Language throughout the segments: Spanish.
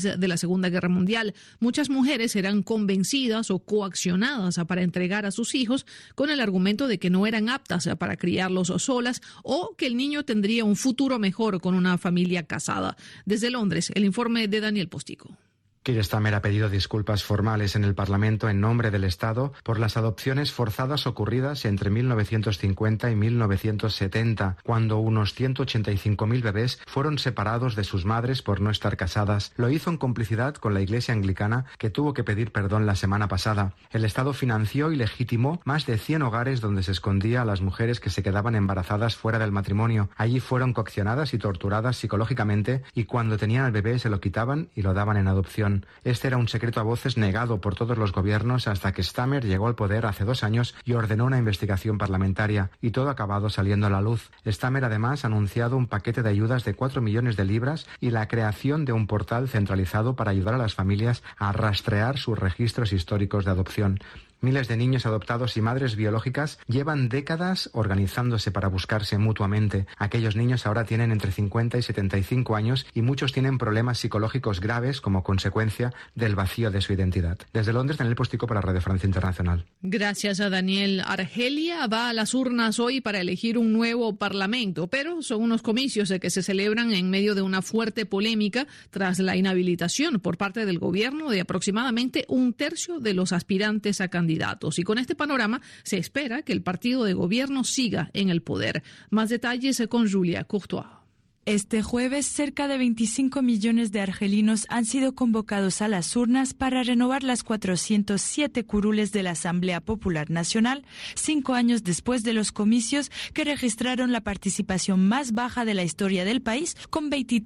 de la Segunda Guerra Mundial. Muchas mujeres eran convencidas o coaccionadas para entregar a sus hijos con el argumento de que no eran aptas para criarlos solas o que el niño tendría un futuro mejor con una familia casada. Desde Londres, el informe de Daniel Postigo. Keir Starmer ha pedido disculpas formales en el Parlamento en nombre del Estado por las adopciones forzadas ocurridas entre 1950 y 1970, cuando unos 185.000 bebés fueron separados de sus madres por no estar casadas. Lo hizo en complicidad con la Iglesia Anglicana, que tuvo que pedir perdón la semana pasada. El Estado financió y legitimó más de 100 hogares donde se escondía a las mujeres que se quedaban embarazadas fuera del matrimonio. Allí fueron coaccionadas y torturadas psicológicamente y cuando tenían al bebé se lo quitaban y lo daban en adopción. Este era un secreto a voces negado por todos los gobiernos hasta que Starmer llegó al poder hace 2 años y ordenó una investigación parlamentaria, y todo ha acabado saliendo a la luz. Starmer además ha anunciado un paquete de ayudas de 4 millones de libras y la creación de un portal centralizado para ayudar a las familias a rastrear sus registros históricos de adopción. Miles de niños adoptados y madres biológicas llevan décadas organizándose para buscarse mutuamente. Aquellos niños ahora tienen entre 50 y 75 años y muchos tienen problemas psicológicos graves como consecuencia del vacío de su identidad. Desde Londres, Daniel Postigo para Radio Francia Internacional. Gracias a Daniel. Argelia va a las urnas hoy para elegir un nuevo parlamento, pero son unos comicios que se celebran en medio de una fuerte polémica tras la inhabilitación por parte del gobierno de aproximadamente 1/3 de los aspirantes a candidatos. Y con este panorama se espera que el partido de gobierno siga en el poder. Más detalles con Julia Courtois. Este jueves, cerca de 25 millones de argelinos han sido convocados a las urnas para renovar las 407 curules de la Asamblea Popular Nacional, 5 años después de los comicios que registraron la participación más baja de la historia del país, con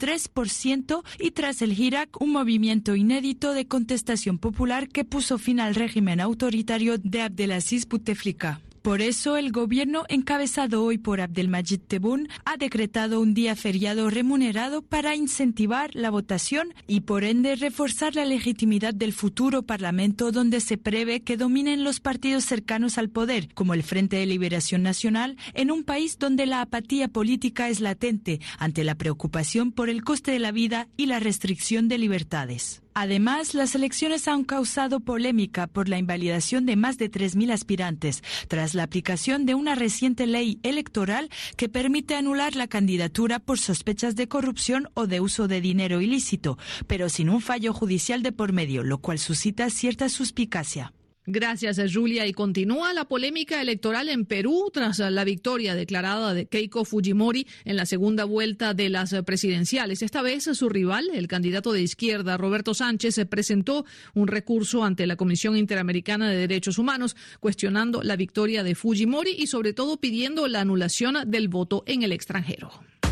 23%, y tras el Hirak, un movimiento inédito de contestación popular que puso fin al régimen autoritario de Abdelaziz Bouteflika. Por eso, el gobierno, encabezado hoy por Abdelmadjid Tebboune, ha decretado un día feriado remunerado para incentivar la votación y, por ende, reforzar la legitimidad del futuro parlamento, donde se prevé que dominen los partidos cercanos al poder, como el Frente de Liberación Nacional, en un país donde la apatía política es latente ante la preocupación por el coste de la vida y la restricción de libertades. Además, las elecciones han causado polémica por la invalidación de más de 3.000 aspirantes, tras la aplicación de una reciente ley electoral que permite anular la candidatura por sospechas de corrupción o de uso de dinero ilícito, pero sin un fallo judicial de por medio, lo cual suscita cierta suspicacia. Gracias, Julia. Y continúa la polémica electoral en Perú tras la victoria declarada de Keiko Fujimori en la segunda vuelta de las presidenciales. Esta vez su rival, el candidato de izquierda Roberto Sánchez, presentó un recurso ante la Comisión Interamericana de Derechos Humanos cuestionando la victoria de Fujimori y sobre todo pidiendo la anulación del voto en el extranjero.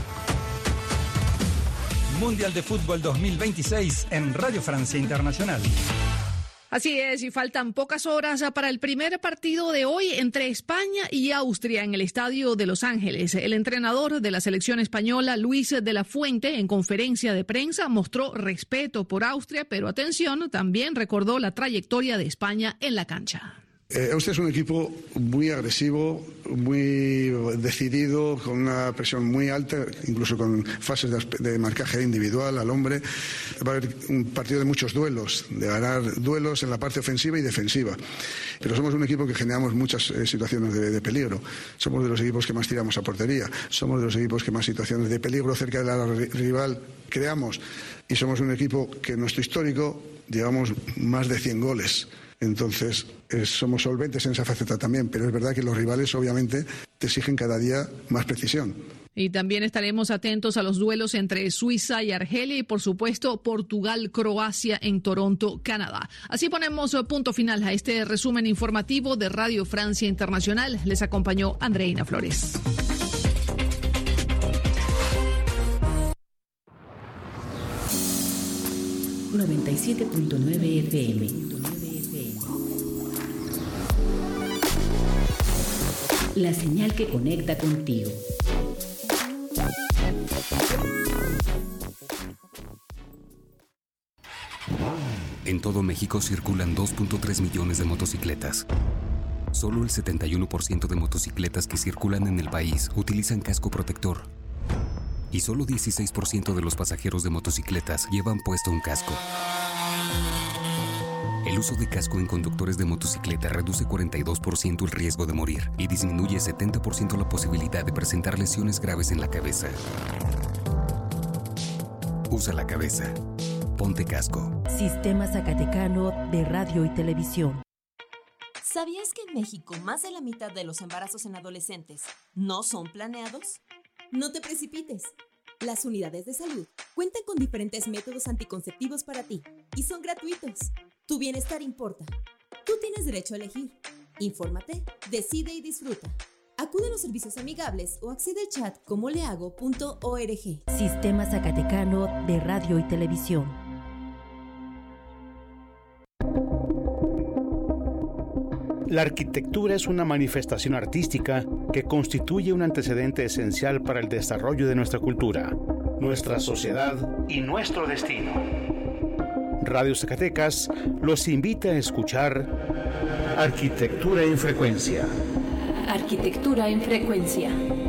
Mundial de Fútbol 2026 en Radio Francia Internacional. Así es, y faltan pocas horas para el primer partido de hoy entre España y Austria en el Estadio de Los Ángeles. El entrenador de la selección española, Luis de la Fuente, en conferencia de prensa mostró respeto por Austria, pero atención, también recordó la trayectoria de España en la cancha. Austria es un equipo muy agresivo, muy decidido, con una presión muy alta, incluso con fases de marcaje individual al hombre. Va a haber un partido de muchos duelos, de ganar duelos en la parte ofensiva y defensiva. Pero somos un equipo que generamos muchas situaciones de peligro. Somos de los equipos que más tiramos a portería. Somos de los equipos que más situaciones de peligro cerca del área rival creamos. Y somos un equipo que en nuestro histórico llevamos más de 100 goles. Entonces, somos solventes en esa faceta también, pero es verdad que los rivales obviamente te exigen cada día más precisión. Y también estaremos atentos a los duelos entre Suiza y Argelia y, por supuesto, Portugal-Croacia en Toronto, Canadá. Así ponemos punto final a este resumen informativo de Radio Francia Internacional. Les acompañó Andreina Flores. ...97.9 FM... La señal que conecta contigo. En todo México circulan 2.3 millones de motocicletas. Solo el 71% de motocicletas que circulan en el país utilizan casco protector. y solo 16% de los pasajeros de motocicletas llevan puesto un casco. El uso de casco en conductores de motocicleta reduce 42% el riesgo de morir y disminuye 70% la posibilidad de presentar lesiones graves en la cabeza. Usa la cabeza. Ponte casco. Sistema Zacatecano de Radio y Televisión. ¿Sabías que en México más de la mitad de los embarazos en adolescentes no son planeados? No te precipites. Las unidades de salud cuentan con diferentes métodos anticonceptivos para ti y son gratuitos. Tu bienestar importa. Tú tienes derecho a elegir. Infórmate, decide y disfruta. Acude a los servicios amigables o accede al chat comolehago.org. Sistema Zacatecano de Radio y Televisión. La arquitectura es una manifestación artística que constituye un antecedente esencial para el desarrollo de nuestra cultura, nuestra sociedad y nuestro destino. Radio Zacatecas los invita a escuchar Arquitectura en Frecuencia. Arquitectura en Frecuencia.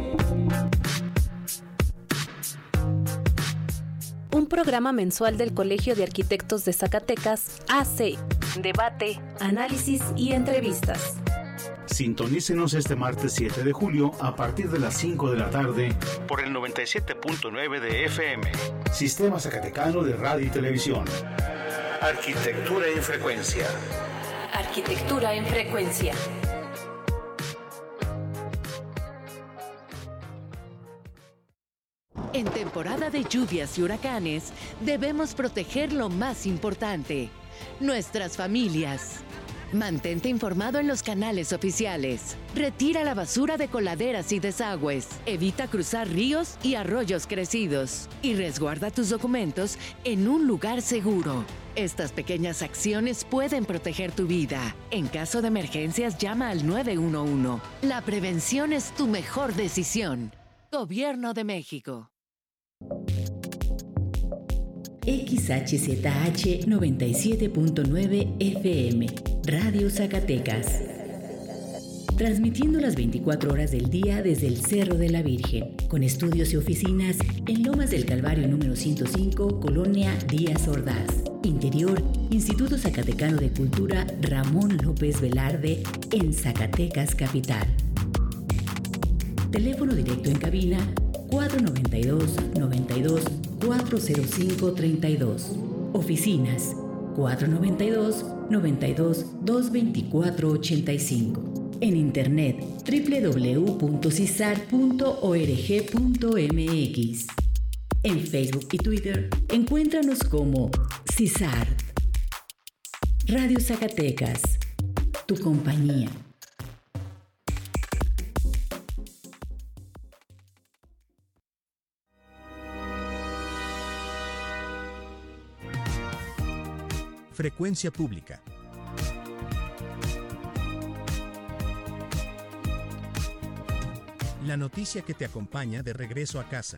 Un programa mensual del Colegio de Arquitectos de Zacatecas hace debate, análisis y entrevistas. Sintonícenos este martes 7 de julio a partir de las 5 de la tarde por el 97.9 de FM. Sistema Zacatecano de Radio y Televisión. Arquitectura en Frecuencia. Arquitectura en Frecuencia. En temporada de lluvias y huracanes, debemos proteger lo más importante, nuestras familias. Mantente informado en los canales oficiales. Retira la basura de coladeras y desagües. Evita cruzar ríos y arroyos crecidos. Y resguarda tus documentos en un lugar seguro. Estas pequeñas acciones pueden proteger tu vida. En caso de emergencias, llama al 911. La prevención es tu mejor decisión. Gobierno de México. XHZH 97.9 FM, Radio Zacatecas. Transmitiendo las 24 horas del día desde el Cerro de la Virgen, con estudios y oficinas en Lomas del Calvario número 105, Colonia Díaz Ordaz. Interior, Instituto Zacatecano de Cultura Ramón López Velarde, en Zacatecas Capital. Teléfono directo en cabina 492-92-405-32. Oficinas 492-92-224-85. En internet www.cisart.org.mx. En Facebook y Twitter encuéntranos como CISART. Radio Zacatecas, tu compañía. Frecuencia Pública. La noticia que te acompaña de regreso a casa.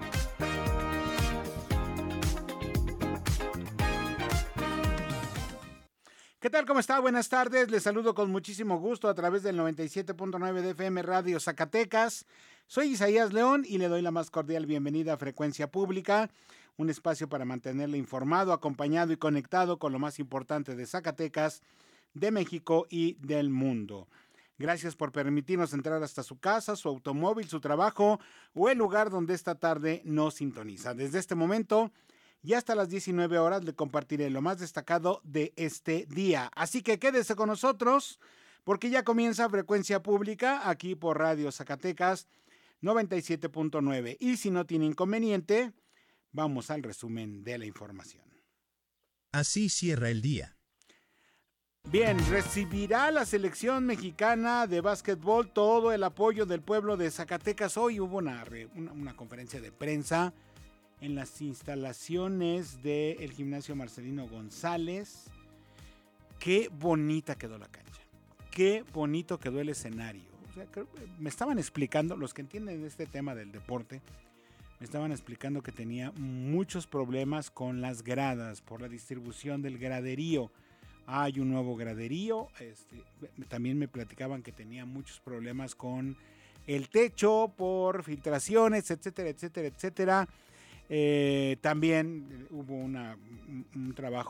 ¿Qué tal? ¿Cómo está? Buenas tardes. Les saludo con muchísimo gusto a través del 97.9 de FM Radio Zacatecas. Soy Isaías León y le doy la más cordial bienvenida a Frecuencia Pública, un espacio para mantenerle informado, acompañado y conectado con lo más importante de Zacatecas, de México y del mundo. Gracias por permitirnos entrar hasta su casa, su automóvil, su trabajo o el lugar donde esta tarde nos sintoniza. Desde este momento y hasta las 19 horas le compartiré lo más destacado de este día. Así que quédese con nosotros porque ya comienza Frecuencia Pública aquí por Radio Zacatecas 97.9. Y si no tiene inconveniente, vamos al resumen de la información. Así cierra el día. Bien, recibirá la selección mexicana de básquetbol todo el apoyo del pueblo de Zacatecas. Hoy hubo una conferencia de prensa en las instalaciones del gimnasio Marcelino González. Qué bonita quedó la cancha, qué bonito quedó el escenario. O sea, me estaban explicando, los que entienden este tema del deporte, me estaban explicando que tenía muchos problemas con las gradas por la distribución del graderío. Hay un nuevo graderío, también me platicaban que tenía muchos problemas con el techo por filtraciones, etcétera, etcétera, etcétera. También hubo un trabajo